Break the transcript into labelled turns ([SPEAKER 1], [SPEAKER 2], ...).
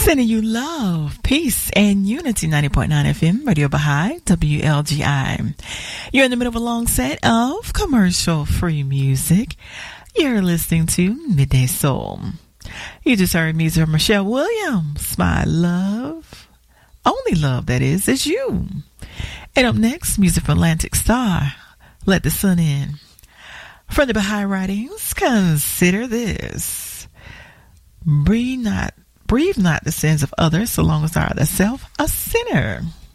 [SPEAKER 1] Sending you love, peace, and unity. 90.9 FM, Radio Baha'i, WLGI. You're in the middle of a long set of commercial-free music. You're listening to Midday Soul. You just heard music from Michelle Williams. My love, only love that is you. And up next, music from Atlantic Star, Let the Sun In. From the Baha'i writings, consider this. Breathe not the sins of others, so long as thou art thyself a sinner.